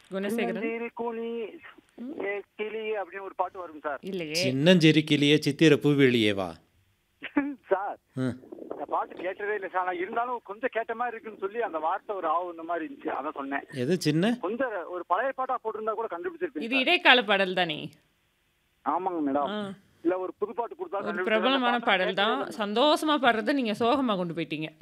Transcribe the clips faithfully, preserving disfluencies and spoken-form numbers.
குணசேகரன். சின்னஞ்சீரி கூலி ஏ கிளி அப்படின்னு ஒரு பாட்டு வரும் சார். இல்லையே. சின்னஞ்சிறு கிளியே சித்திர பூவெளியேவா? சார் ம். இந்த பாட்டு கேட்டதே இல்லை சார். நான் இருந்தாலும் கொஞ்சம் கேட்ட மாதிரி இருக்குன்னு சொல்லி அந்த வார்த்தை ஒரு ஆவு இந்த மாதிரி இருந்துச்சு, அதான் சொன்னேன். எது சின்ன? கொஞ்சம் ஒரு பழைய பாட்டா போட்டிருந்தா கூட இது கண்டுபிடிச்சிருப்பீங்க. இடைக்கால பாடல் தானே? ஆமாங்க மேடம். ஆ. இல்ல ஒரு புது பாட்டு கொடுத்தா ஒரு கண்டுபிடிச்சிருப்பீங்க. பிரபலமான அந்த பாட்டை பாடல் தான். கேட்டதே இல்லை. சந்தோஷமா பாடுறத நீங்க சோகமா கொண்டு போயிட்டீங்க.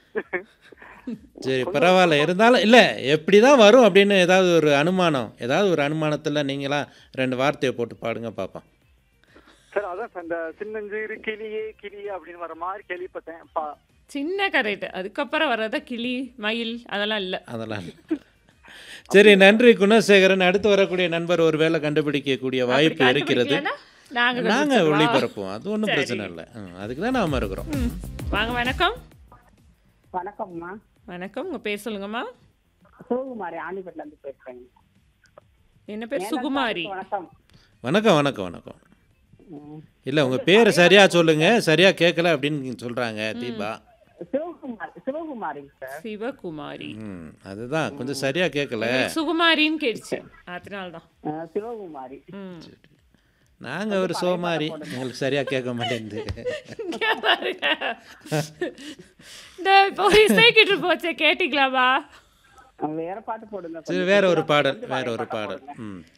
சரி பரவாயில்ல. இருந்தாலும் இல்லை எப்படி தான் வரும் அப்படின்னு ஏதாவது ஒரு அனுமானம், ஏதாவது ஒரு அனுமானத்தில் நீங்களா ரெண்டு வார்த்தையை போட்டு பாடுங்க பார்ப்போம். சார் அதான் சார், இந்த சின்னஞ்சீரி கிளியே கிளியே அப்படின்னு வர மாதிரி கேள்விப்பட்டேன். பா- சின்ன கரெக்ட். அதுக்கப்புறம் வர்றத கிளி, மயில் அதெல்லாம் இல்ல. அதெல்லாம் இல்ல. சரி நன்றி குணசேகரன். அடுத்து வரக்கூடிய நண்பர் ஒரு வேளை கண்டுபிடிக்கக்கூடிய அப்படி வாய்ப்பு இருக்கிறது. கண்டுபிடிக்கலன்னா நாங்க நாங்கள் கண்டுபிடிச்சிருவோம். ஒளிபரப்போம், அது ஒன்றும் சரி. பிரச்சனை இல்லை. ம், அதுக்கு தான் நாம் இருக்கிறோம். ம். வாங்க வணக்கம். வணக்கம்மா. வணக்கம். உங்க பேர் சொல்லுங்கம்மா. சிவகுமாரி ஆண்டிப்பட்டில இருந்து பேசுறேங்க. என்ன பேர்? சுகுமாரி. வணக்கம். வணக்கம் வணக்கம் வணக்கம். ம். இல்லை உங்கள் பேரை சரியாக சொல்லுங்கள், சரியாக கேட்கல அப்படின்னு சொல்கிறாங்க தீபா. சிவகுமாரி சிவகுமாரிங்க சார். சிவகுமாரி. ம் அதுதான் கொஞ்சம் சரியாக கேட்கல. எனக்கு சுகுமாரின்னு கேட்டுச்சு, அதனால தான். அஹ், சிவகுமாரி. ம். நாங்கள் ஒரு சோமாரி, உங்களுக்கு சரியாக கேட்க மாட்டேங்குது. இங்க பாருங்க. இந்த இப்போ ஒரு இசை கிட்டு போச்சே, கேட்டீங்களாவா? அஹ், வேற பாட்டு போடுங்க. சரி கொஞ்சம் வேற ஒரு கொஞ்சம் பாடல், கொஞ்சம் வேற பழைய ஒரு பாட்டா பாடல். போடுங்க. ம்